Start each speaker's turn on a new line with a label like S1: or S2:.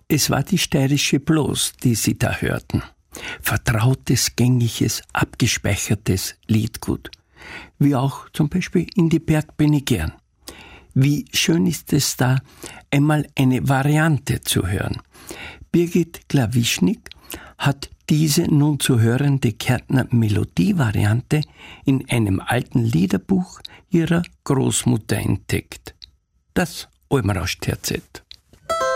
S1: Es war die steirische Bloß, die Sie da hörten. Vertrautes, gängiges, abgespeichertes Liedgut. Wie auch zum Beispiel In die Berg bin ich gern. Wie schön ist es da, einmal eine Variante zu hören. Birgit Klawischnik hat diese nun zu hörende Kärntner Melodievariante in einem alten Liederbuch ihrer Großmutter entdeckt. Das Almrausch-Terzett.